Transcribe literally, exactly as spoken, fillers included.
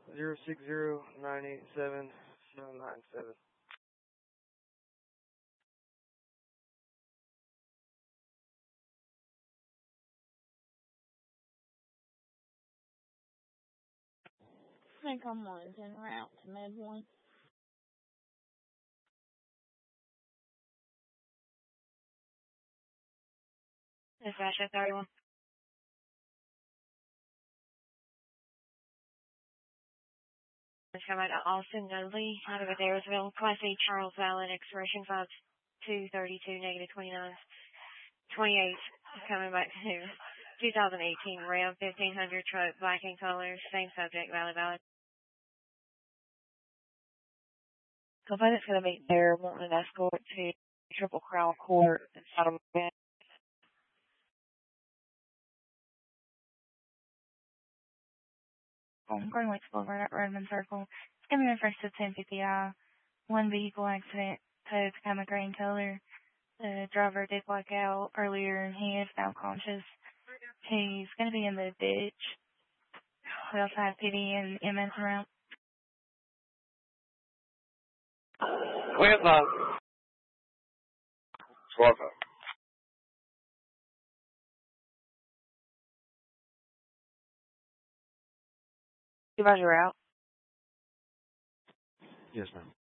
zero six zero nine eight seven seven nine seven. I think I'm one's en route to Med one. Dispatch thirty-one. Let's come out to Austin Dudley out of Adairsville, Class A Charles Allen, expiration five two thirty-two, negative twenty-nine. twenty-eight, coming back to two thousand eighteen Ram fifteen hundred truck, black in color, same subject, valid, valid. So I think it's going to be there wanting an escort to Triple Crown Court in Saddleback. On Greenwich Boulevard at Redmond Circle. It's going to be reference to ten fifty I. One vehicle accident, Tacoma kind of green color. The driver did black out earlier and he is now conscious. He's going to be in the ditch. We also have P D and M S around. We have uh, twelve. Supervisor out. Yes, ma'am.